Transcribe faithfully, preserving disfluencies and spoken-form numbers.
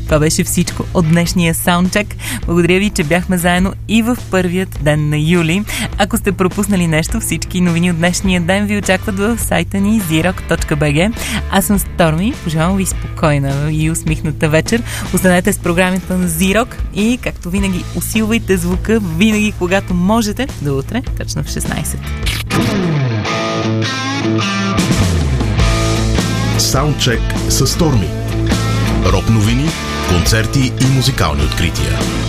Това беше всичко от днешния саундчек. Благодаря ви, че бяхме заедно и в първият ден на юли. Ако сте пропуснали нещо, всички новини от днешния ден ви очакват в сайта ни зирок точка би джи. Аз съм Сторми, пожелавам ви спокойна и усмихната вечер. Останете с програмата на Зирок и, както винаги, усилвайте звука винаги, когато можете. До утре, точно в шестнайсет. Саундчек с Сторми. Рок новини, концерти и музикални открития.